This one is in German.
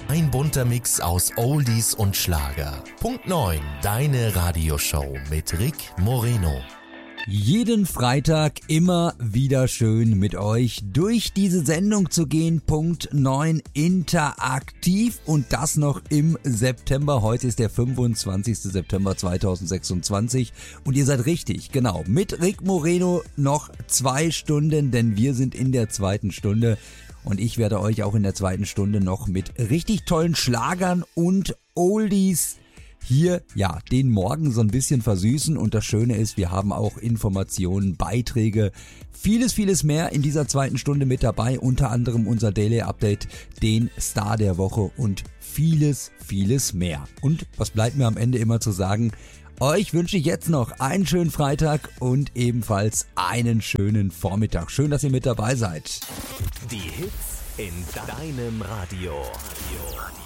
Ein bunter Mix aus Oldies und Schlager. Punkt 9, deine Radioshow mit Rick Moreno. Jeden Freitag immer wieder schön mit euch durch diese Sendung zu gehen. Punkt 9 interaktiv und das noch im September. Heute ist der 25. September 2026 und ihr seid richtig, genau, mit Rick Moreno noch 2 Stunden, denn wir sind in der zweiten Stunde und ich werde euch auch in der zweiten Stunde noch mit richtig tollen Schlagern und Oldies hier, ja, den Morgen so ein bisschen versüßen und das Schöne ist, wir haben auch Informationen, Beiträge, vieles mehr in dieser zweiten Stunde mit dabei, unter anderem unser Daily Update, den Star der Woche und vieles mehr. Und was bleibt mir am Ende immer zu sagen? Euch wünsche ich jetzt noch einen schönen Freitag und ebenfalls einen schönen Vormittag. Schön, dass ihr mit dabei seid. Die Hits in deinem Radio.